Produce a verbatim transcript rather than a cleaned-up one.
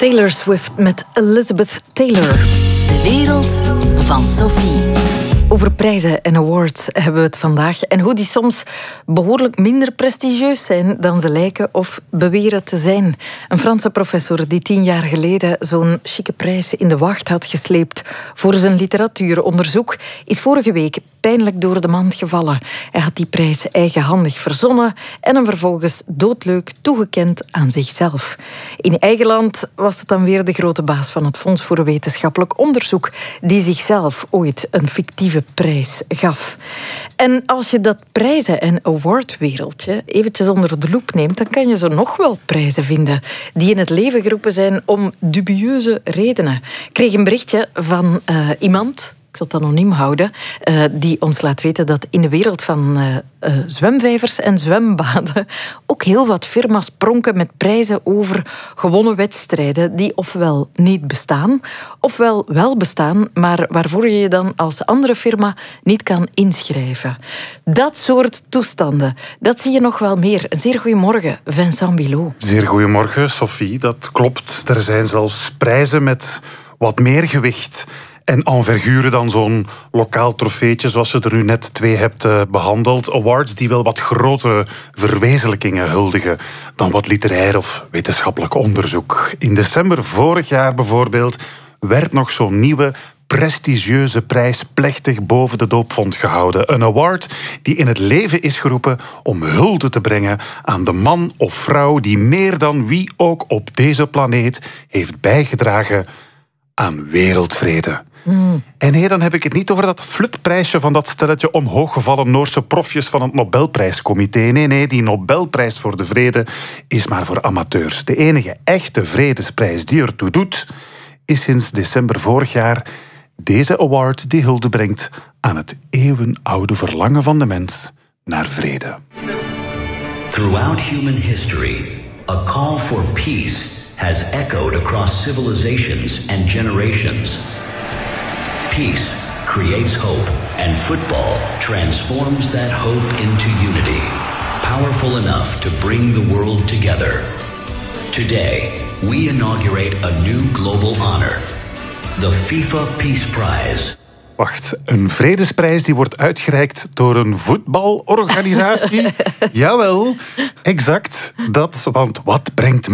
Taylor Swift met Elizabeth Taylor. De wereld van Sophie. Over prijzen en awards hebben we het vandaag. En hoe die soms behoorlijk minder prestigieus zijn dan ze lijken of beweren te zijn. Een Franse professor die tien jaar geleden zo'n chique prijs in de wacht had gesleept voor zijn literatuuronderzoek, is vorige week pijnlijk door de mand gevallen. Hij had die prijs eigenhandig verzonnen en hem vervolgens doodleuk toegekend aan zichzelf. In eigen land was het dan weer de grote baas van het Fonds voor Wetenschappelijk Onderzoek die zichzelf ooit een fictieve prijs gaf. En als je dat prijzen- en awardwereldje eventjes onder de loep neemt, dan kan je zo nog wel prijzen vinden die in het leven geroepen zijn om dubieuze redenen. Ik kreeg een berichtje van uh, iemand, ik zal het anoniem houden, uh, die ons laat weten dat in de wereld van uh, uh, zwemvijvers en zwembaden ook heel wat firma's pronken met prijzen over gewonnen wedstrijden die ofwel niet bestaan, ofwel wel bestaan, maar waarvoor je je dan als andere firma niet kan inschrijven. Dat soort toestanden, dat zie je nog wel meer. Een zeer goedemorgen, Vincent Bilot. Zeer goedemorgen, Sophie. Dat klopt. Er zijn zelfs prijzen met wat meer gewicht en envergure dan zo'n lokaal trofeetje, zoals je er nu net twee hebt uh, behandeld. Awards die wel wat grotere verwezenlijkingen huldigen dan wat literair of wetenschappelijk onderzoek. In december vorig jaar bijvoorbeeld werd nog zo'n nieuwe prestigieuze prijs plechtig boven de doopvont gehouden. Een award die in het leven is geroepen om hulde te brengen aan de man of vrouw die meer dan wie ook op deze planeet heeft bijgedragen aan wereldvrede. Mm. En nee, dan heb ik het niet over dat flutprijsje van dat stelletje omhooggevallen Noorse profjes van het Nobelprijscomité. Nee, nee, die Nobelprijs voor de vrede is maar voor amateurs. De enige echte vredesprijs die ertoe doet, is sinds december vorig jaar deze award die hulde brengt aan het eeuwenoude verlangen van de mens naar vrede. Throughout human history, a call for peace has echoed across civilizations and generations. Peace creates hope, and football transforms that hope into unity, powerful enough to bring the world together. Today, we inaugurate a new global honor, the FIFA Peace Prize. Wacht, een vredesprijs die wordt uitgereikt door een voetbalorganisatie? Jawel, exact dat, want wat brengt